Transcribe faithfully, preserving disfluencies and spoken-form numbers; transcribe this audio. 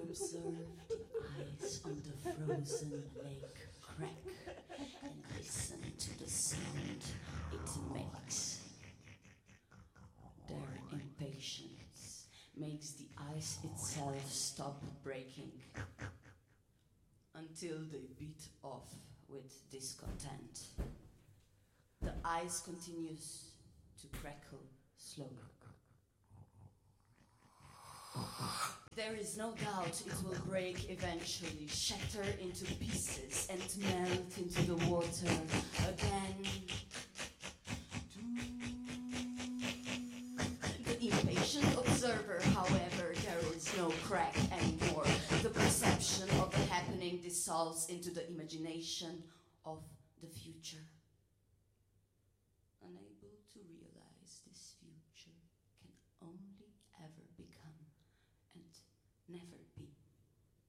Observe the ice on the frozen lake crack and listen to the sound it makes. Their impatience makes the ice itself stop breaking until they beat off with discontent. The ice continues to crackle slowly. There is no doubt it will break eventually, shatter into pieces and melt into the water again. The impatient observer, however, there is no crack anymore. The perception of the happening dissolves into the imagination of the future. Unable to realize this future can only ever become and never